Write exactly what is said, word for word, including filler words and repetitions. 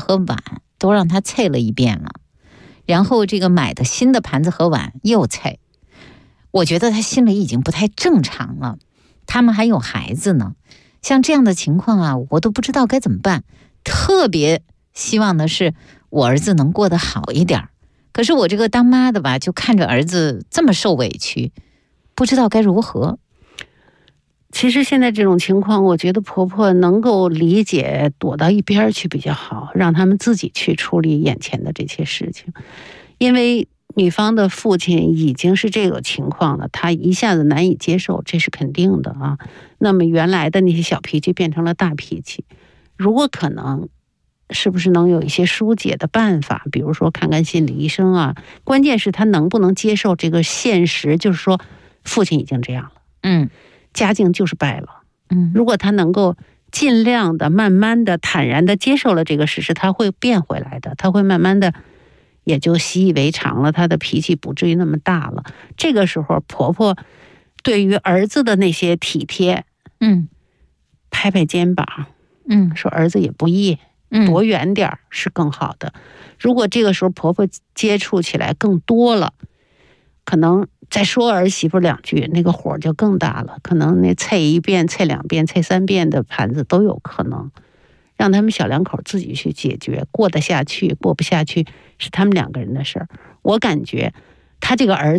和碗都让他菜了一遍了，然后这个买的新的盘子和碗又菜。我觉得他心里已经不太正常了，他们还有孩子呢，像这样的情况啊，我都不知道该怎么办。特别希望的是我儿子能过得好一点，可是我这个当妈的吧，就看着儿子这么受委屈，不知道该如何。 其实现在这种情况，我觉得婆婆能够理解，躲到一边去比较好，让他们自己去处理眼前的这些事情。因为女方的父亲已经是这个情况了，他一下子难以接受，这是肯定的啊。那么原来的那些小脾气变成了大脾气，如果可能，是不是能有一些疏解的办法？比如说看看心理医生啊。关键是他能不能接受这个现实，就是说父亲已经这样了， 嗯， 家境就是败了， 嗯， 如果他能够尽量的、慢慢的、坦然的接受了这个事实，他会变回来的，他会慢慢的也就习以为常了，他的脾气不至于那么大了。这个时候，婆婆对于儿子的那些体贴， 嗯， 拍拍肩膀， 嗯， 说儿子也不易。躲远点是更好的。如果这个时候婆婆接触起来更多了，可能再说儿媳妇两句，那个火就更大了。可能那菜一遍、菜两遍、菜三遍的盘子都有可能。让他们小两口自己去解决，过得下去过不下去是他们两个人的事儿。我感觉他这个儿子